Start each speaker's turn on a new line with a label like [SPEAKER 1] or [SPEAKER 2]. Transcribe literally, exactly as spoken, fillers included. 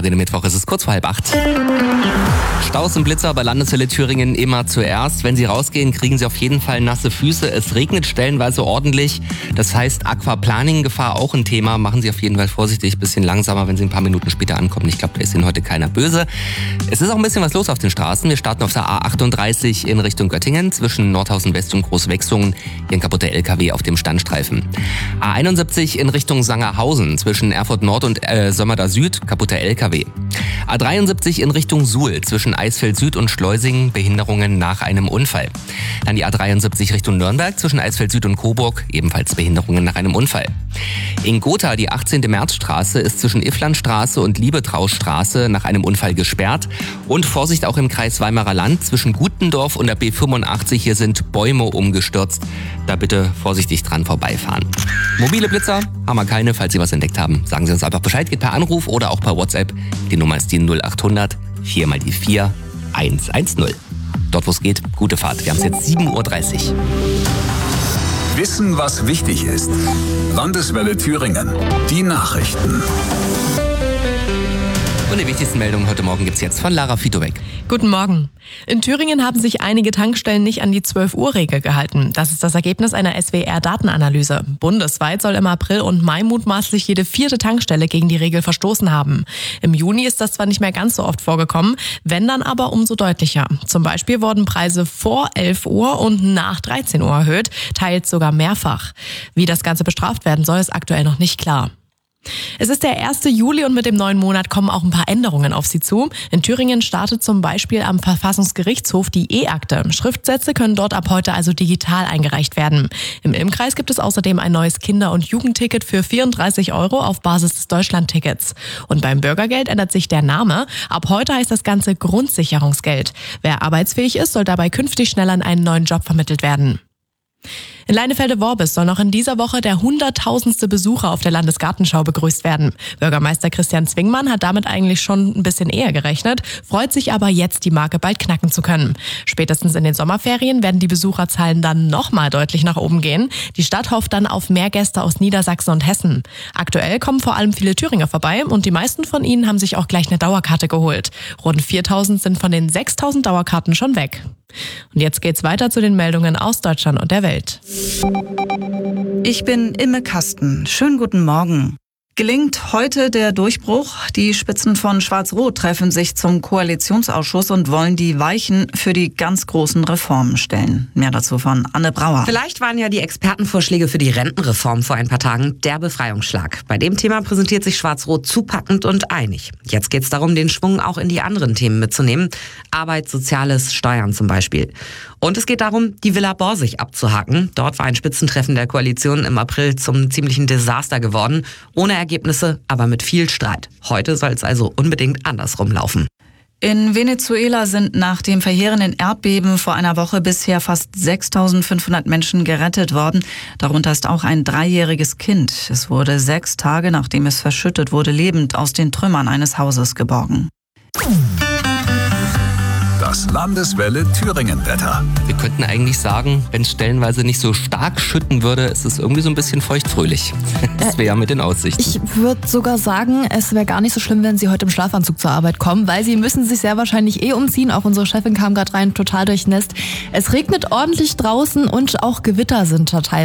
[SPEAKER 1] Radio Mittwoch, es ist kurz vor halb acht. Staus und Blitzer bei Landeshölle Thüringen immer zuerst. Wenn Sie rausgehen, kriegen Sie auf jeden Fall nasse Füße. Es regnet stellenweise ordentlich. Das heißt, Aquaplaning-Gefahr auch ein Thema. Machen Sie auf jeden Fall vorsichtig, bisschen langsamer, wenn Sie ein paar Minuten später ankommen. Ich glaube, da ist Ihnen heute keiner böse. Es ist auch ein bisschen was los auf den Straßen. Wir starten auf der A achtunddreißig in Richtung Göttingen. Zwischen Nordhausen West und Großwechsungen hier ein kaputter L K W auf dem Standstreifen. A einundsiebzig in Richtung Sangerhausen. Zwischen Erfurt Nord und äh, Sömmerda Süd, kaputter L K W. A dreiundsiebzig in Richtung Suhl. Zwischen Eisfeld Süd und Schleusingen, Behinderungen nach einem Unfall. Dann die A dreiundsiebzig Richtung Nürnberg, zwischen Eisfeld Süd und Coburg, ebenfalls Behinderungen nach einem Unfall. In Gotha, die achtzehnte Märzstraße, ist zwischen Ifflandstraße und Liebetraustraße nach einem Unfall gesperrt. Und Vorsicht auch im Kreis Weimarer Land, zwischen Gutendorf und der B fünfundachtzig, hier sind Bäume umgestürzt. Da bitte vorsichtig dran vorbeifahren. Mobile Blitzer haben wir keine, falls Sie was entdeckt haben. Sagen Sie uns einfach Bescheid, geht per Anruf oder auch per WhatsApp. Die Nummer ist die null achthundert vier mal die vier eins eins null. Dort, wo es geht, gute Fahrt. Wir haben es jetzt sieben Uhr dreißig.
[SPEAKER 2] Wissen, was wichtig ist. Landeswelle Thüringen. Die Nachrichten.
[SPEAKER 1] Und die wichtigsten Meldungen heute Morgen gibt's jetzt von Lara Fitowek.
[SPEAKER 3] Guten Morgen. In Thüringen haben sich einige Tankstellen nicht an die zwölf Uhr Regel gehalten. Das ist das Ergebnis einer S W R-Datenanalyse. Bundesweit soll im April und Mai mutmaßlich jede vierte Tankstelle gegen die Regel verstoßen haben. Im Juni ist das zwar nicht mehr ganz so oft vorgekommen, wenn dann aber umso deutlicher. Zum Beispiel wurden Preise vor elf Uhr und nach dreizehn Uhr erhöht, teils sogar mehrfach. Wie das Ganze bestraft werden soll, ist aktuell noch nicht klar. Es ist der erste Juli und mit dem neuen Monat kommen auch ein paar Änderungen auf Sie zu. In Thüringen startet zum Beispiel am Verfassungsgerichtshof die E-Akte. Schriftsätze können dort ab heute also digital eingereicht werden. Im Ilmkreis gibt es außerdem ein neues Kinder- und Jugendticket für vierunddreißig Euro auf Basis des Deutschlandtickets. Und beim Bürgergeld ändert sich der Name. Ab heute heißt das Ganze Grundsicherungsgeld. Wer arbeitsfähig ist, soll dabei künftig schnell an einen neuen Job vermittelt werden. In Leinefelde-Worbis soll noch in dieser Woche der hunderttausendste Besucher auf der Landesgartenschau begrüßt werden. Bürgermeister Christian Zwingmann hat damit eigentlich schon ein bisschen eher gerechnet, freut sich aber jetzt, die Marke bald knacken zu können. Spätestens in den Sommerferien werden die Besucherzahlen dann nochmal deutlich nach oben gehen. Die Stadt hofft dann auf mehr Gäste aus Niedersachsen und Hessen. Aktuell kommen vor allem viele Thüringer vorbei und die meisten von ihnen haben sich auch gleich eine Dauerkarte geholt. Rund viertausend sind von den sechstausend Dauerkarten schon weg. Und jetzt geht's weiter zu den Meldungen aus Deutschland und der Welt.
[SPEAKER 4] Ich bin Imme Kasten. Schönen guten Morgen. Gelingt heute der Durchbruch? Die Spitzen von Schwarz-Rot treffen sich zum Koalitionsausschuss und wollen die Weichen für die ganz großen Reformen stellen. Mehr dazu von Anne Brauer.
[SPEAKER 5] Vielleicht waren ja die Expertenvorschläge für die Rentenreform vor ein paar Tagen der Befreiungsschlag. Bei dem Thema präsentiert sich Schwarz-Rot zupackend und einig. Jetzt geht es darum, den Schwung auch in die anderen Themen mitzunehmen. Arbeit, Soziales, Steuern zum Beispiel. Und es geht darum, die Villa Borsig abzuhaken. Dort war ein Spitzentreffen der Koalition im April zum ziemlichen Desaster geworden. Ohne Ergebnisse, aber mit viel Streit. Heute soll es also unbedingt andersrum laufen.
[SPEAKER 4] In Venezuela sind nach dem verheerenden Erdbeben vor einer Woche bisher fast sechstausendfünfhundert Menschen gerettet worden. Darunter ist auch ein dreijähriges Kind. Es wurde sechs Tage, nachdem es verschüttet wurde, lebend aus den Trümmern eines Hauses geborgen.
[SPEAKER 2] Das Landeswelle Thüringen-Wetter.
[SPEAKER 1] Wir könnten eigentlich sagen, wenn es stellenweise nicht so stark schütten würde, ist es irgendwie so ein bisschen feuchtfröhlich. Das wäre ja mit den Aussichten.
[SPEAKER 6] Ich würde sogar sagen, es wäre gar nicht so schlimm, wenn Sie heute im Schlafanzug zur Arbeit kommen, weil Sie müssen sich sehr wahrscheinlich eh umziehen. Auch unsere Chefin kam gerade rein, total durchnässt. Es regnet ordentlich draußen und auch Gewitter sind da teilweise.